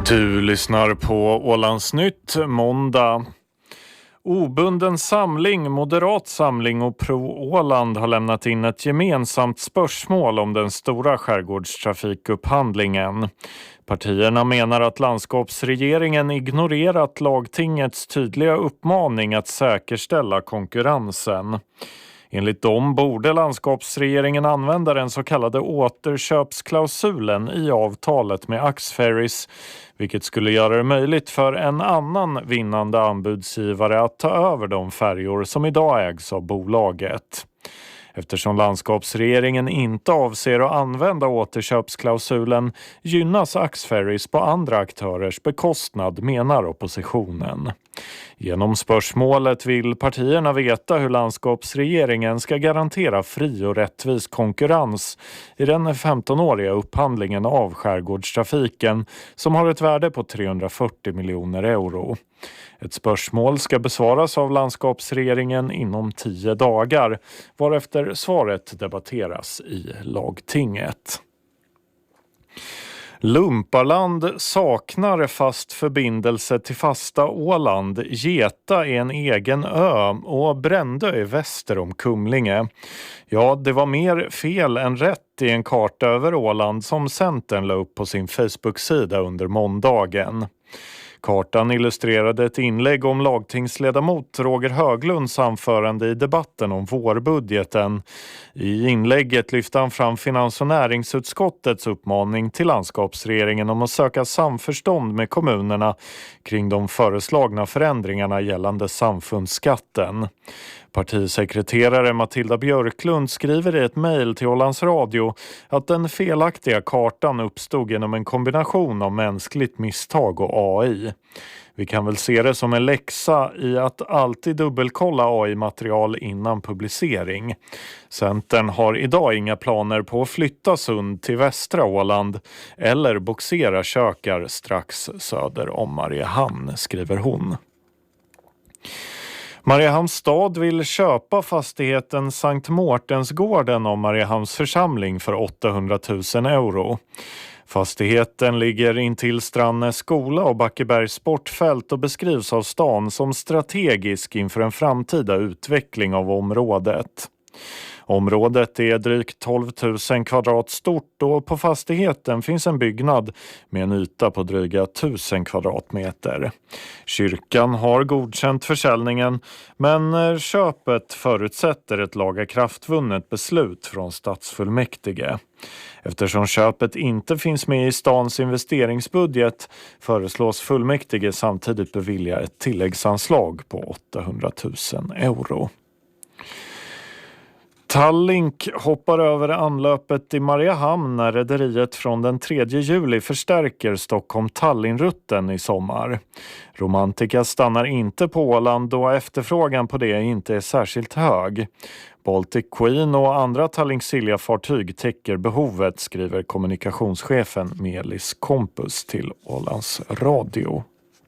Du lyssnar på Ålandsnytt måndag. Obunden samling, Moderat samling och Pro-Åland har lämnat in ett gemensamt spörsmål om den stora skärgårdstrafikupphandlingen. Partierna menar att landskapsregeringen ignorerat lagtingets tydliga uppmaning att säkerställa konkurrensen. Enligt dem borde landskapsregeringen använda den så kallade återköpsklausulen i avtalet med Axferries, vilket skulle göra det möjligt för en annan vinnande anbudsgivare att ta över de färjor som idag ägs av bolaget. Eftersom landskapsregeringen inte avser att använda återköpsklausulen gynnas Axferries på andra aktörers bekostnad, menar oppositionen. Genom spörsmålet vill partierna veta hur landskapsregeringen ska garantera fri och rättvis konkurrens i den 15-åriga upphandlingen av skärgårdstrafiken som har ett värde på 340 miljoner euro. Ett spörsmål ska besvaras av landskapsregeringen inom 10 dagar, varefter svaret debatteras i lagtinget. Lumparland saknar fast förbindelse till fasta Åland. Geta är en egen ö och Brändö är väster om Kumlinge. Ja, det var mer fel än rätt i en karta över Åland som Centern la upp på sin Facebook-sida under måndagen. Kartan illustrerade ett inlägg om lagtingsledamot Roger Höglunds anförande i debatten om vårbudgeten. I inlägget lyfte han fram finans- och näringsutskottets uppmaning till landskapsregeringen om att söka samförstånd med kommunerna kring de föreslagna förändringarna gällande samfundsskatten. Partisekreterare Matilda Björklund skriver i ett mejl till Ålands Radio att den felaktiga kartan uppstod genom en kombination av mänskligt misstag och AI. Vi kan väl se det som en läxa i att alltid dubbelkolla AI-material innan publicering. Centern har idag inga planer på att flytta Sund till västra Åland eller boxera kökar strax söder om Mariehamn, skriver hon. Mariehamns stad vill köpa fastigheten Sankt Mårtensgården av Mariehamns församling för 800 000 euro. Fastigheten ligger intill Strandnäs skola och Backebergs sportfält och beskrivs av stan som strategisk inför en framtida utveckling av området. Området är drygt 12 000 kvadrat stort och på fastigheten finns en byggnad med en yta på dryga 1000 kvadratmeter. Kyrkan har godkänt försäljningen, men köpet förutsätter ett lagakraftvunnet beslut från stadsfullmäktige. Eftersom köpet inte finns med i stans investeringsbudget föreslås fullmäktige samtidigt bevilja ett tilläggsanslag på 800 000 euro. Tallink hoppar över anlöpet i Mariehamn när rederiet från den 3 juli förstärker Stockholm-Tallinn-rutten i sommar. Romantika stannar inte på Åland då efterfrågan på det inte är särskilt hög. Baltic Queen och andra Tallink-Silja-fartyg täcker behovet, skriver kommunikationschefen Melis Kompus till Ålands Radio.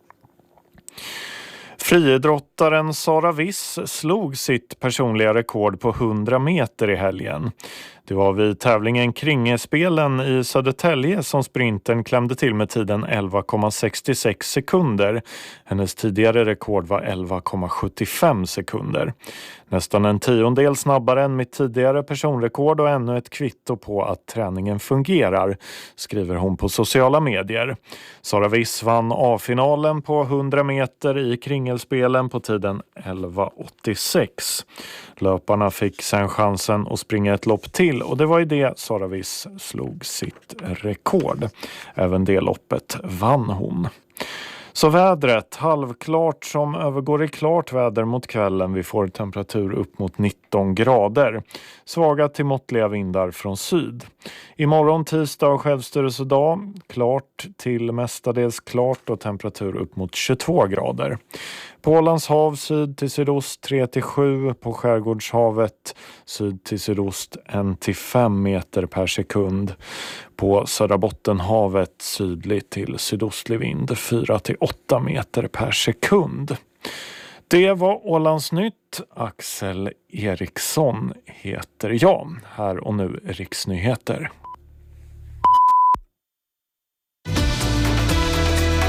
Friidrottaren Sara Wiss slog sitt personliga rekord på 100 meter i helgen. Det var vid tävlingen Kringespelen i Södertälje som sprinten klämde till med tiden 11,66 sekunder. Hennes tidigare rekord var 11,75 sekunder. Nästan en tiondel snabbare än mitt tidigare personrekord och ännu ett kvitto på att träningen fungerar, skriver hon på sociala medier. Sara Wiss vann A-finalen på 100 meter i Kringelspelen på tiden 11,86. Löparna fick sen chansen att springa ett lopp till och det var i det Sara Wiss slog sitt rekord. Även det loppet vann hon. Så vädret, halvklart som övergår i klart väder mot kvällen. Vi får temperatur upp mot 19 grader. Svaga till måttliga vindar från syd. Imorgon tisdag och självstyrelsedag, klart till mestadels klart och temperatur upp mot 22 grader. På Ålands hav syd till sydost 3-7, på Skärgårdshavet syd till sydost 1-5 meter per sekund. På Södra Bottenhavet sydlig till sydostlig vind 4-8 meter per sekund. Det var Ålandsnytt. Axel Eriksson heter jag. Här och nu Riksnyheter.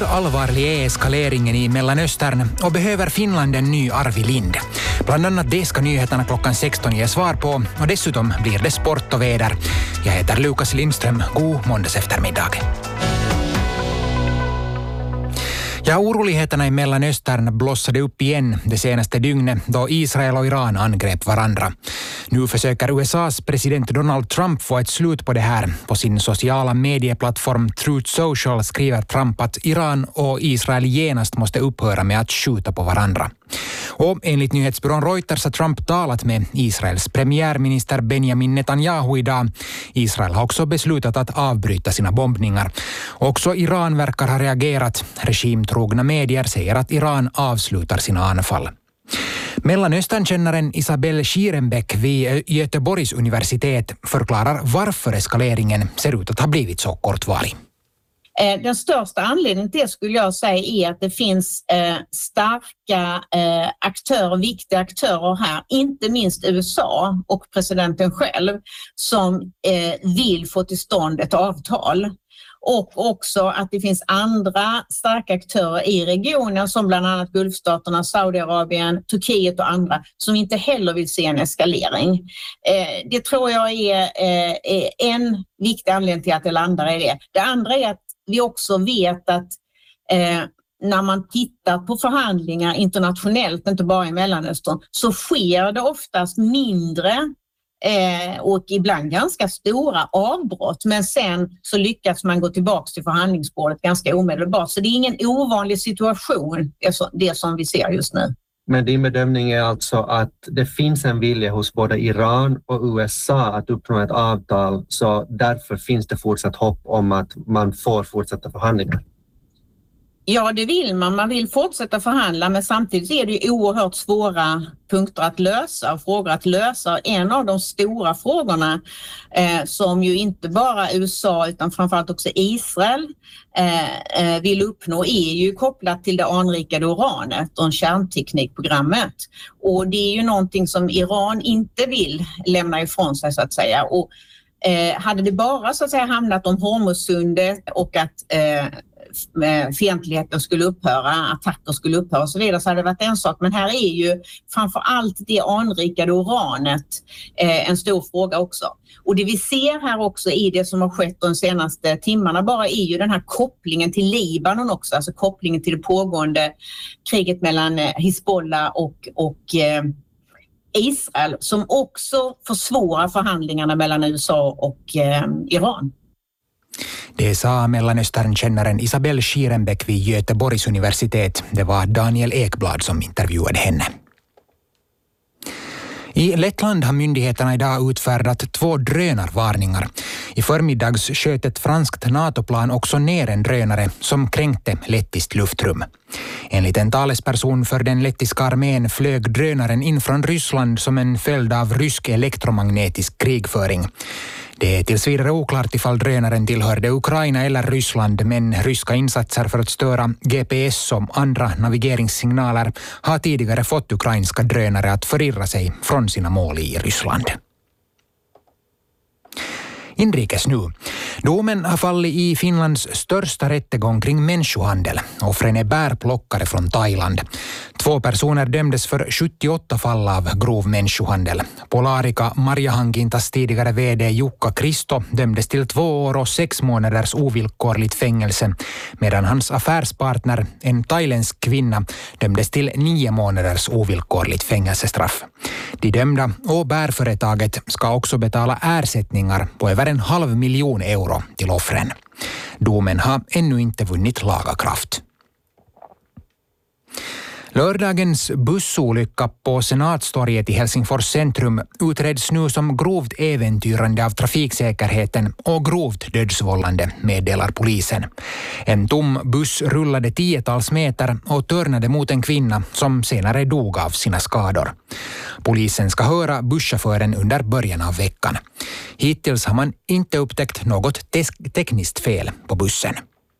allvarlig är eskaleringen i Mellanöstern och behöver Finland en ny Arvi Lind? Bland annat det ska nyheterna klockan 16 ge svar på och dessutom blir det sport och väder. Jag heter Lukas Lindström. God måndags eftermiddag. Ja, oroligheterna i Mellanöstern blossade upp igen det senaste dygnet då Israel och Iran angrep varandra. Nu försöker USAs president Donald Trump få ett slut på det här. På sin sociala medieplattform Truth Social skriver Trump att Iran och Israel genast måste upphöra med att skjuta på varandra. Och enligt nyhetsbyrån Reuters har Trump talat med Israels premiärminister Benjamin Netanyahu idag. Israel har också beslutat att avbryta sina bombningar. Också Iran verkar ha reagerat. Regimtrogna medier säger att Iran avslutar sina anfall. Mellanösternkännaren Isabelle Schierenbeck vid Göteborgs universitet förklarar varför eskaleringen ser ut att ha blivit så kortvarig. Den största anledningen till det skulle jag säga är att det finns starka aktörer, viktiga aktörer här, inte minst USA och presidenten själv, som vill få till stånd ett avtal. Och också att det finns andra starka aktörer i regionen som bland annat Gulfstaterna, Saudiarabien, Turkiet och andra som inte heller vill se en eskalering. Det tror jag är en viktig anledning till att det landar i det. Det andra är att vi också vet att när man tittar på förhandlingar internationellt, inte bara i Mellanöstern, så sker det oftast mindre och ibland ganska stora avbrott, men sen så lyckas man gå tillbaka till förhandlingsbordet ganska omedelbart. Så det är ingen ovanlig situation, det som vi ser just nu. Men din bedömning är alltså att det finns en vilja hos både Iran och USA att uppnå ett avtal, så därför finns det fortsatt hopp om att man får fortsätta förhandlingar? Ja, det vill man. Man vill fortsätta förhandla, men samtidigt är det ju oerhört svåra punkter att lösa och frågor att lösa. En av de stora frågorna som ju inte bara USA utan framförallt också Israel vill uppnå är ju kopplat till det anrikade uranet och kärnteknikprogrammet. Och det är ju någonting som Iran inte vill lämna ifrån sig så att säga. Och hade det bara så att säga handlat om Hormuzsundet och att fientligheten skulle upphöra, attacker skulle upphöra och så vidare, så hade det varit en sak. Men här är ju framför allt det anrikade uranet en stor fråga också. Och det vi ser här också i det som har skett de senaste timmarna bara är ju den här kopplingen till Libanon också, alltså kopplingen till det pågående kriget mellan Hizbollah och Israel, som också försvårar förhandlingarna mellan USA och Iran. Det sa Mellanösternkännaren Isabelle Schierenbeck vid Göteborgs universitet. Det var Daniel Ekblad som intervjuade henne. I Lettland har myndigheterna idag utfärdat 2 drönarvarningar. I förmiddags sköt ett franskt NATO-plan också ner en drönare som kränkte lettiskt luftrum. Enligt en talesperson för den lettiska armén flög drönaren in från Ryssland som en följd av rysk elektromagnetisk krigföring. Det är tills vidare oklart ifall drönaren tillhörde Ukraina eller Ryssland, men ryska insatser för att störa GPS och andra navigeringssignaler har tidigare fått ukrainska drönare att förirra sig från sina mål i Ryssland. Inrikes nu. Domen har fallit i Finlands största rättegång kring människohandel. Offren är bärplockare från Thailand. 2 personer dömdes för 78 fall av grov människohandel. Polarica Marjahankintas tidigare vd Jukka Kristo dömdes till 2 år och 6 månaders ovillkorligt fängelse, medan hans affärspartner, en thailändsk kvinna, dömdes till 9 månaders ovillkorligt fängelsestraff. De dömda och bärföretaget ska också betala ersättningar på över 500 000 euro till offren. Domen har ännu inte vunnit laga kraft. Lördagens bussolycka på Senatstorget i Helsingfors centrum utreds nu som grovt äventyrande av trafiksäkerheten och grovt dödsvållande, meddelar polisen. En tom buss rullade 10-tals meter och törnade mot en kvinna som senare dog av sina skador. Polisen ska höra busschauffören under början av veckan. Hittills har man inte upptäckt något tekniskt fel på bussen.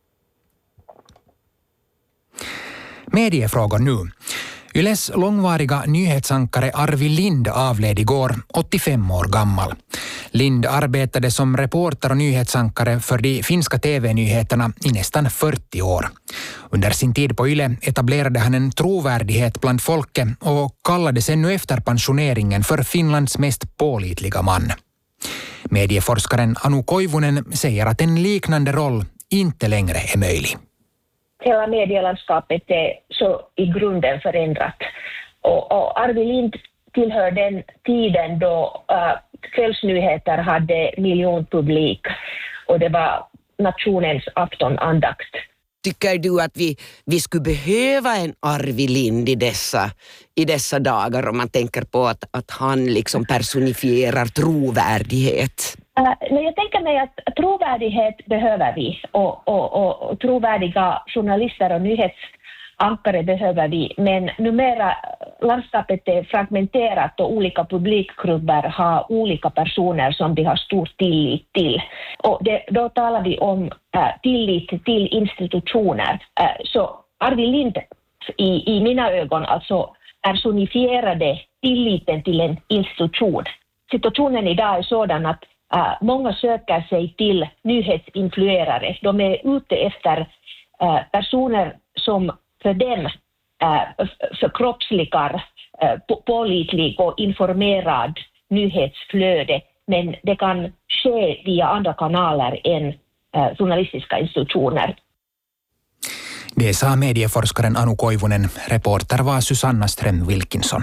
Mediefrågor nu. Yles långvariga nyhetsankare Arvi Lind avled igår, 85 år gammal. Lind arbetade som reporter och nyhetsankare för de finska TV-nyheterna i nästan 40 år. Under sin tid på Yle etablerade han en trovärdighet bland folket och kallades ännu efter pensioneringen för Finlands mest pålitliga man. Medieforskaren Anu Koivunen säger att en liknande roll inte längre är möjlig. Hela medielandskapet är så i grunden förändrat. Och Arvid Lind tillhör den tiden då kvällsnyheter hade miljonpublik och det var nationens aftonandakt. Tycker du att vi skulle behöva en Arvid Lind i dessa dagar om man tänker på att han liksom personifierar trovärdighet? Jag tänker mig att trovärdighet behöver vi och trovärdiga journalister och nyhetsankare behöver vi. Men numera landskapet är fragmenterat och olika publikgrupper har olika personer som de har stor tillit till. Och då talar vi om tillit till institutioner. Så Arvid Lind i mina ögon alltså personifierade tilliten till en institution. Situationen idag är sådan att många söker sig till nyhetsinfluerare. De är ute efter personer som för dem förkroppsligar pålitlig och informerad nyhetsflöde. Men det kan ske via andra kanaler än journalistiska institutioner. Det sa medieforskaren Anu Koivunen. Reporter var Susanna Ström-Wilkinson.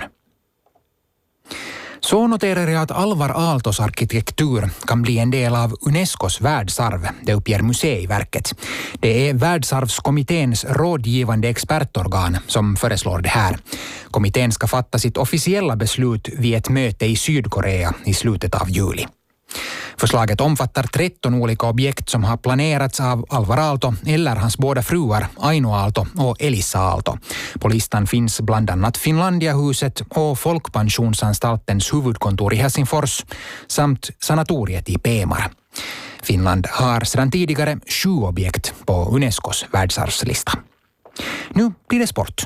Så noterar jag att Alvar Aaltos arkitektur kan bli en del av Unescos världsarv, det uppger Museiverket. Det är Världsarvskommitténs rådgivande expertorgan som föreslår det här. Kommittén ska fatta sitt officiella beslut vid ett möte i Sydkorea i slutet av juli. Förslaget omfattar 13 olika objekt som har planerats av Alvar Aalto eller hans båda fruar Aino Aalto och Elissa Aalto. På listan finns bland annat Finlandiahuset och Folkpensionsanstaltens huvudkontor i Helsingfors samt sanatoriet i Pemar. Finland har sedan tidigare 7 objekt på Unescos världsarvslista. Nu blir det sport.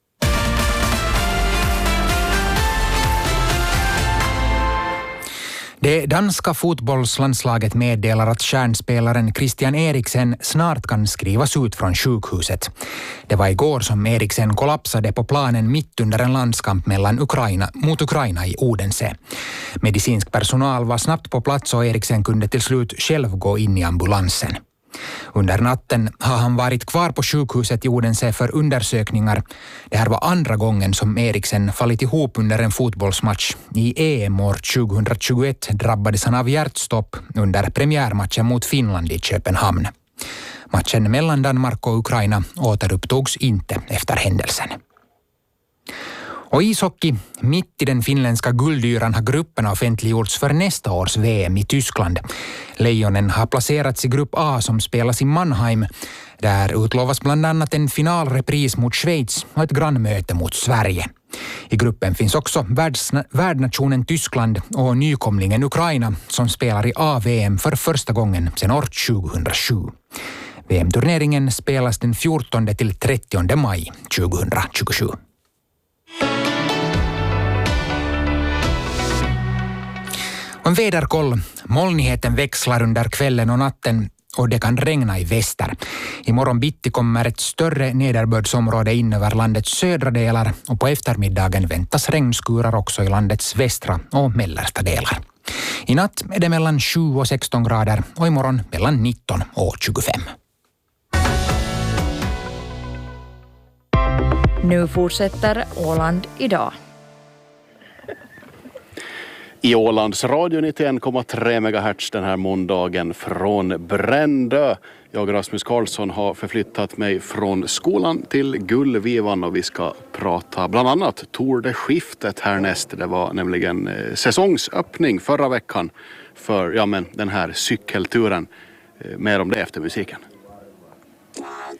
Det danska fotbollslandslaget meddelar att stjärnspelaren Christian Eriksen snart kan skrivas ut från sjukhuset. Det var igår som Eriksen kollapsade på planen mitt under en landskamp mot Ukraina i Odense. Medicinsk personal var snabbt på plats och Eriksen kunde till slut själv gå in i ambulansen. Under natten har han varit kvar på sjukhuset i Odense för undersökningar. Det här var andra gången som Eriksen fallit ihop under en fotbollsmatch. I EM år 2021 drabbades han av hjärtstopp under premiärmatchen mot Finland i Köpenhamn. Matchen mellan Danmark och Ukraina återupptogs inte efter händelsen. Och ishockey, mitt i den finländska guldyran har grupperna offentliggjorts för nästa års VM i Tyskland. Lejonen har placerats i grupp A som spelas i Mannheim. Där utlovas bland annat en finalrepris mot Schweiz och ett grannmöte mot Sverige. I gruppen finns också värdnationen Tyskland och nykomlingen Ukraina som spelar i A-VM för första gången sedan år 2007. VM-turneringen spelas den 14 till 30 maj 2027. En väderkoll. Molnigheten växlar under kvällen och natten och det kan regna i väster. Imorgon bitti kommer ett större nederbördsområde in över landets södra delar och på eftermiddagen väntas regnskurar också i landets västra och mellersta delar. I natt är det mellan 7 och 16 grader och imorgon mellan 19 och 25. Nu fortsätter Åland idag. I Ålands radio 91,3 MHz den här måndagen från Brändö. Jag, Rasmus Karlsson, har förflyttat mig från skolan till Gullvivan och vi ska prata bland annat Tour de Skiftet härnäst. Det var nämligen säsongsöppning förra veckan för den här cykelturen. Mer om det efter musiken.